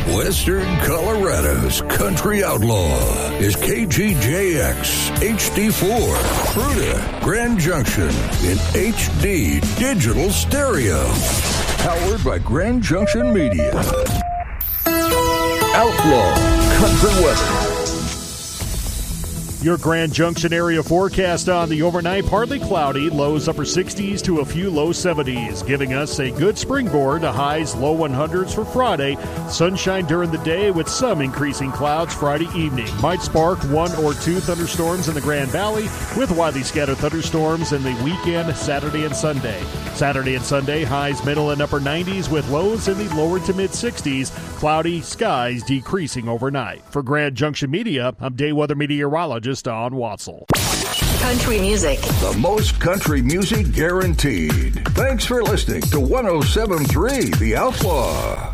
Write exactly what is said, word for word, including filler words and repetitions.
Western Colorado's country outlaw is K G J X H D four, Fruita, Grand Junction in H D digital stereo. Powered by Grand Junction Media. Outlaw Country Weather. Your Grand Junction area forecast on the overnight, partly cloudy, lows upper sixties to a few low seventies, giving us a good springboard to highs low one hundreds for Friday. Sunshine during the day with some increasing clouds Friday evening. Might spark one or two thunderstorms in the Grand Valley with widely scattered thunderstorms in the weekend, Saturday and Sunday. Saturday and Sunday, highs middle and upper nineties with lows in the lower to mid sixties. Cloudy skies decreasing overnight. For Grand Junction Media, I'm day weather meteorologist Don Watzel. Country music. The most country music guaranteed. Thanks for listening to one oh seven point three The Outlaw.